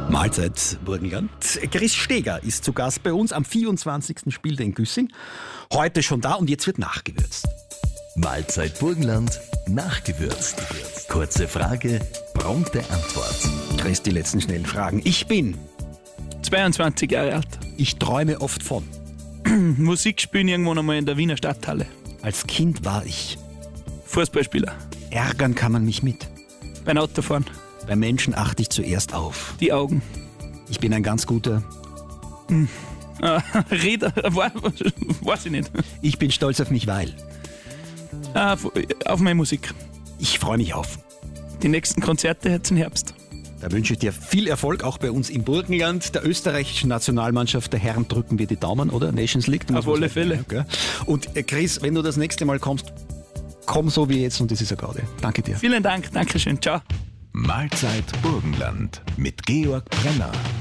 Mahlzeit, Burgenland. Chris Steger ist zu Gast bei uns. Am 24. spielt er in Güssing. Heute schon da und jetzt wird nachgewürzt. Mahlzeit Burgenland, nachgewürzt. Kurze Frage, prompte Antwort. Chris, die letzten schnellen Fragen. Ich bin. 22 Jahre alt. Ich träume oft von. Musik spielen irgendwann einmal in der Wiener Stadthalle. Als Kind war ich. Fußballspieler. Ärgern kann man mich mit. Beim Autofahren. Bei Menschen achte ich zuerst auf. Die Augen. Ich bin ein ganz guter. Redner. Weiß ich nicht. Ich bin stolz auf mich, weil. Auf meine Musik. Ich freue mich auf. Die nächsten Konzerte jetzt im Herbst. Da wünsche ich dir viel Erfolg, auch bei uns im Burgenland. Der österreichischen Nationalmannschaft der Herren drücken wir die Daumen, oder? Nations League. Auf alle Fälle. Okay. Und Chris, wenn du das nächste Mal kommst, komm so wie jetzt und das ist eine Gaude. Danke dir. Vielen Dank. Dankeschön. Ciao. Mahlzeit Burgenland mit Georg Brenner.